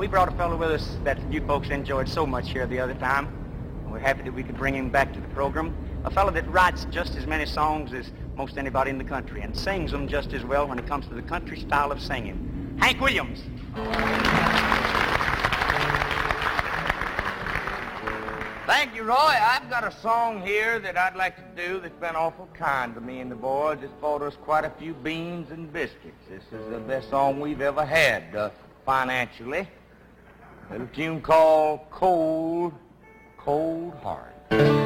We brought a fellow with us that you folks enjoyed so much here the other time. And we're happy that we could bring him back to the program. A fellow that writes just as many songs as most anybody in the country and sings them just as well when it comes to the country style of singing. Hank Williams. Thank you, Roy. I've got a song here that I'd like to do that's been awful kind to me and the boys. It's bought us quite a few beans and biscuits. This is the best song we've ever had financially. A little tune called Cold, Cold Heart.